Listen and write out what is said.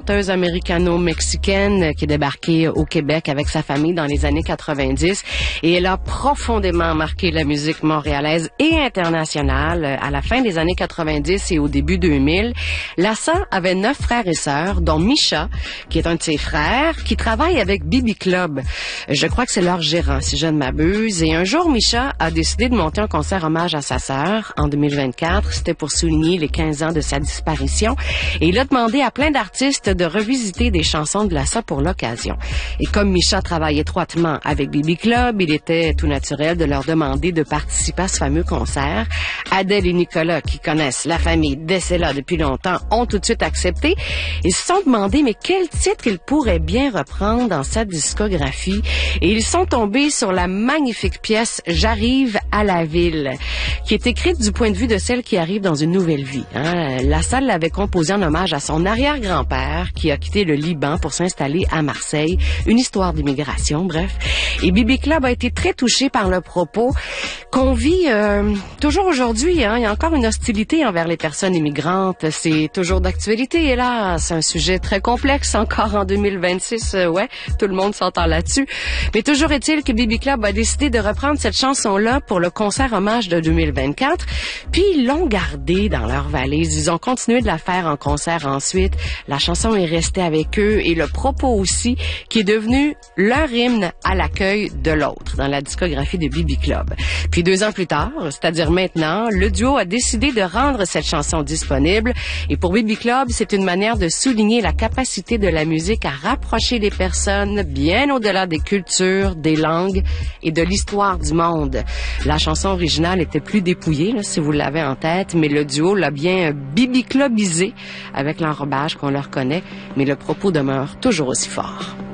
chanteuse américano-mexicaine qui est débarquée au Québec avec sa famille dans les années 90 et elle a profondément marqué la musique montréalaise et internationale à la fin des années 90 et au début 2000. Lassa avait 9 frères et sœurs, dont Misha, qui est un de ses frères, qui travaille avec Bibi Club. Je crois que c'est leur gérant, si je ne m'abuse. Et un jour, Misha a décidé de monter un concert hommage à sa sœur en 2024. C'était pour souligner les 15 ans de sa disparition. Et il a demandé à plein d'artistes de revisiter des chansons de Lassa pour l'occasion. Et comme Misha travaille étroitement avec Bibi Club, il était tout naturel de leur demander de participer à ce fameux concert. Adèle et Nicolas, qui connaissent la famille Dessela depuis longtemps, ont tout de suite accepté. Ils se sont demandé, mais quel titre ils pourraient bien reprendre dans sa discographie? Et ils sont tombés sur la magnifique pièce « J'arrive à la ville », qui est écrite du point de vue de celle qui arrive dans une nouvelle vie. Lassa l'avait composée en hommage à son arrière-grand-père qui a quitté le Liban pour s'installer à Marseille. Une histoire d'immigration, bref. Et Bibi Club a été très touché par le propos qu'on vit toujours aujourd'hui. Il y a encore une hostilité envers les personnes immigrantes. C'est toujours d'actualité. Et là, c'est un sujet très complexe encore en 2026. Ouais, tout le monde s'entend là-dessus. Mais toujours est-il que Bibi Club a décidé de reprendre cette chanson-là pour le concert hommage de 2024. Puis ils l'ont gardée dans leur valise. Ils ont continué de la faire en concert ensuite. La chanson est restée avec eux et le propos aussi, qui est devenu leur hymne à l'accueil de l'autre dans la discographie de Bibi Club. Puis 2 ans plus tard, c'est-à-dire maintenant, le duo a décidé de rendre cette chanson disponible. Et pour Bibi Club, c'est une manière de souligner la capacité de la musique à rapprocher les personnes bien au-delà des cultures, des langues et de l'histoire du monde. La chanson originale était plus dépouillée, là, si vous l'avez en tête, mais le duo l'a bien Bibi Clubisé avec l'enrobage qu'on leur connaît, mais le propos demeure toujours aussi fort.